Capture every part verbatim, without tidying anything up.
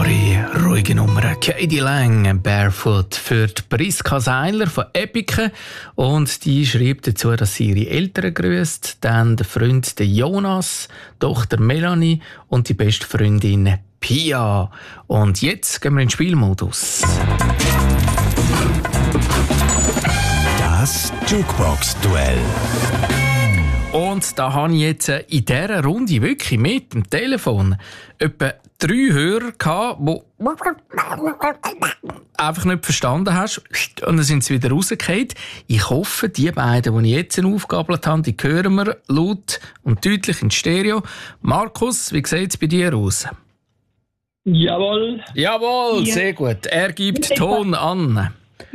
Klare, ruhige Nummer. Katie Lang, Barefoot für die Priska Seiler von Epiken. Und die schreibt dazu, dass sie ihre Eltern grüßt, dann der Freund der Jonas, Tochter Melanie und die beste Freundin Pia. Und jetzt gehen wir in den Spielmodus. Das Jukebox-Duell. Und da habe ich jetzt in dieser Runde wirklich mit dem Telefon etwa drei Hörer gehabt, die einfach nicht verstanden hast. Und dann sind sie wieder rausgefallen. Ich hoffe, die beiden, die ich jetzt aufgegabelt habe, die hören wir laut und deutlich in Stereo. Markus, wie sieht es bei dir aus? Jawohl. Jawohl, ja. Sehr gut. Er gibt Ton an.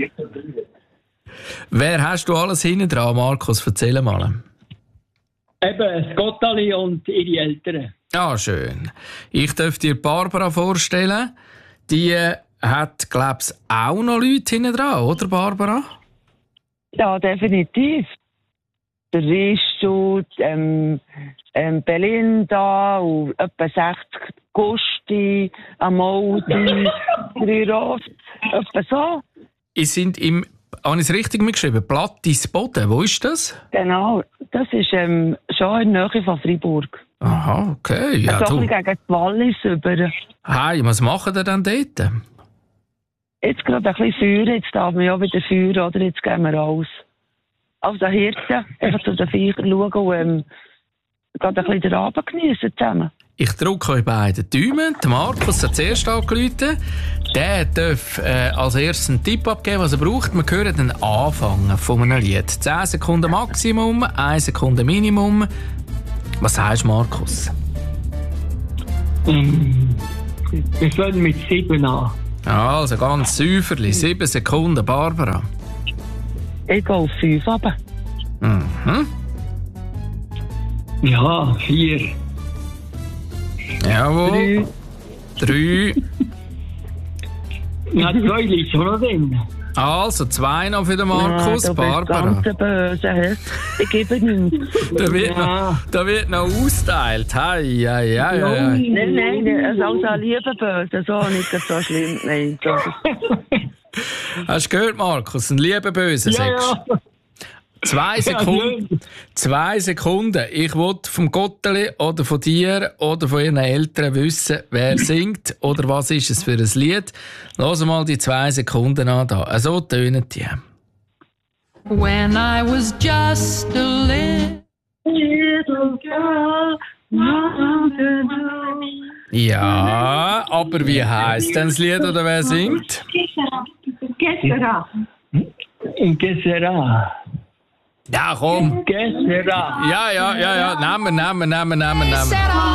Wer hast du alles hinten dran, Markus? Erzähl mal. Eben, das Gottali und ihre Eltern. Ah, schön. Ich darf dir Barbara vorstellen. Die hat, glaube ich, auch noch Leute hinten dran, oder Barbara? Ja, definitiv. Der Ristu, ähm, ähm, Belinda und etwa sechzig Gusti, Amodi, drei Rost, etwa so. Ich sind im, habe ich es richtig mitgeschrieben, Plattis Boden, wo ist das? Genau, das ist ähm, schon in der Nähe von Freiburg. Aha, okay. Ja, so du. ein bisschen gegen die Wallis über. Hey, was machen ihr denn dort? Jetzt gerade ein bisschen Feuer, jetzt darf man ja wieder Feuer, oder? Jetzt gehen wir raus. Also Hirten, einfach zu den Viechern schauen und ähm, gerade ein bisschen den Abend geniessen zusammen. Ich drücke euch beide die Daumen. Der Markus hat zuerst angerufen. Der darf äh, als erstes einen Tipp abgeben, was er braucht. Wir hören den Anfang von einem Lied. zehn Sekunden Maximum, eine Sekunde Minimum. Was sagst du, Markus? Ähm, wir fangen mit sieben an. Also ganz säuferlich. Sieben Sekunden, Barbara. Ich gehe auf fünf runter. Mhm. Ja, vier. Jawohl. Drei. Drei. Ja, zwei liegt schon noch drin. Also, zwei noch für den Markus, ja, Barbara. Ganz böse, he? Ich gebe nichts. Da wird, ja. noch, da wird noch austeilt. Hei, hei, hei, hei. Nein, nein, nein, also auch liebe böse, so nicht so schlimm. Nein, das Hast du gehört, Markus? Ein lieber Böse, ja, sagst ja. Zwei Sekunden. Zwei Sekunden. Ich will vom Gotteli oder von dir oder von ihren Eltern wissen, wer singt oder was ist es für ein Lied. Lass mal die zwei Sekunden an da. So tönen die. When I was just a little, little girl, ja, aber wie heisst denn das Lied oder wer singt? Gessera. Gessera. Ja, komm. Gessera. Ja, ja, ja, ja. Nehmen, nehmen, nehmen, nehmen, nehmen.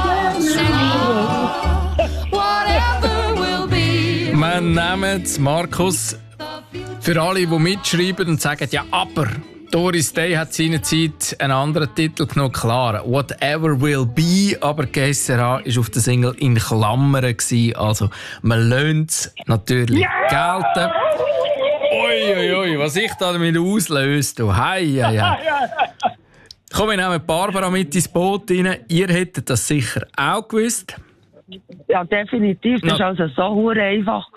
Wir nehmen es, Markus, für alle, die mitschreiben und sagen, ja, aber Doris Day hat seinerzeit einen anderen Titel genommen, klar. Whatever Will Be, aber Gessera war auf der Single in Klammern gewesen. Also, man lernt es natürlich yeah! gelten. Ui, ui, ui, was ich da damit auslöse, du. Hei, hei, hei. Komm, wir nehmen Barbara mit ins Boot rein. Ihr hättet das sicher auch gewusst. Ja, definitiv. Das war also so hure einfach.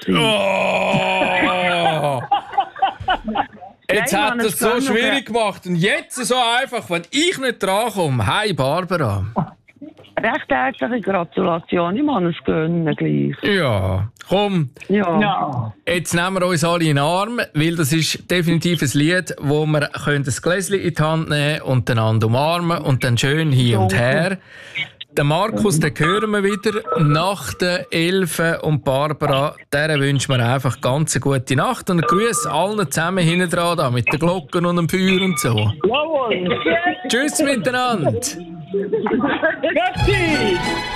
Oh! Jetzt Nein, hat Mann, er es so noch schwierig gemacht. Und jetzt so einfach, wenn ich nicht drankomme. Hi, Barbara. Recht herzliche Gratulation. Ich muss es gönnen gleich. Ja, komm. Ja. Ja. Jetzt nehmen wir uns alle in den Arm, weil das ist definitiv ein Lied, wo wir ein Gläschen in die Hand nehmen und einander umarmen und dann schön hin und her. Den Markus, den hören wir wieder nach den Elfen und Barbara. Der wünschen wir einfach ganz eine gute Nacht und einen Gruß allen zusammen hinten dran, da, mit den Glocken und dem Feuer und so. Jawohl. Tschüss miteinander. Merci.